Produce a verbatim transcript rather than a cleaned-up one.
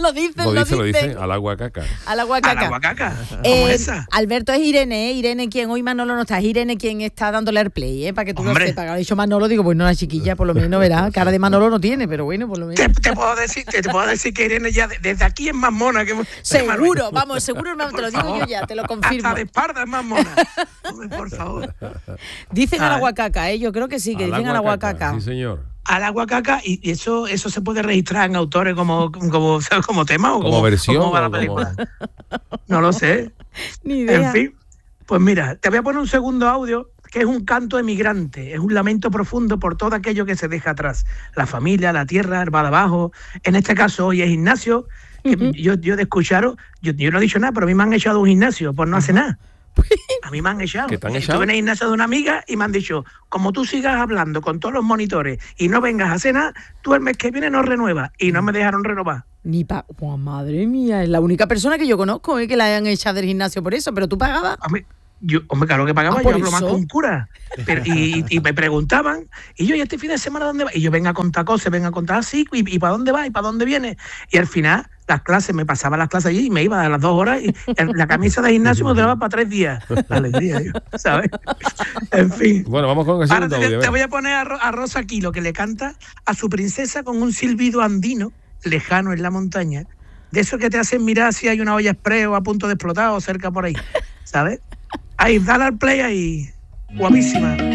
lo dicen, Lo lo dice, lo dicen. dice, al agua caca. Al agua caca. Al agua caca, como Eh, esa. Alberto es Irene, ¿eh? Irene quien hoy Manolo no está, es Irene quien está dándole el play, ¿eh? Para que tú Hombre. lo sepas. Ha dicho Manolo, digo, pues no, la chiquilla por lo menos verá, cara de Manolo no tiene, pero bueno, por lo menos. Te, te puedo decir, te, te puedo decir que Irene ya de- desde aquí es más mona que Seguro, vamos, seguro, hermano, te lo Por digo favor. yo ya, te lo confirmo. Hasta de espalda es más mona. Hombre, por favor. Dicen al Ay. agua caca, ¿eh? Yo creo que sí, que Al dicen al agua caca. Sí, señor. Al agua caca, y, y eso eso se puede registrar en autores como como, ¿sabes? Como tema o Como como, versión, o cómo va la o como- película. No lo sé. Ni idea. En fin, pues mira, te voy a poner un segundo audio que es un canto emigrante, es un lamento profundo por todo aquello que se deja atrás, la familia, la tierra, el bar abajo. En este caso hoy es Ignacio, que Ujú. yo, yo de escucharos, yo, yo no he dicho nada, pero a mí me han echado un gimnasio por no hacer nada. A mí me han echado. ¿Que te han Estuve echado? en el gimnasio de una amiga y me han dicho, como tú sigas hablando con todos los monitores y no vengas a hacer nada, tú el mes que viene no renuevas. Y no me dejaron renovar. Ni pa... Oh, madre mía, es la única persona que yo conozco, ¿eh? Que la hayan echado del gimnasio por eso, pero tú pagabas. A mí, yo, hombre, claro que pagaba, Ah, yo ¿por hablo más eso? con un cura. Pero- y, y me preguntaban, y yo, ¿y este fin de semana dónde va? Y yo, venga a contar cosas, venga a contar así, y, y ¿para dónde va? ¿Y para dónde viene? Y al final, las clases, me pasaba las clases allí y me iba a las dos horas, y el- la camisa de gimnasio me duraba para tres días. La alegría, yo, ¿sabes? En fin. Bueno, vamos con el Ahora segundo te, audio. te a ver. voy a poner a, Ro- a Rosa Kilo, que le canta a su princesa con un silbido andino, lejano en la montaña, de eso que te hacen mirar si hay una olla express o a punto de explotar o cerca por ahí, ¿sabes? Ahí, dale al play ahí, guapísima.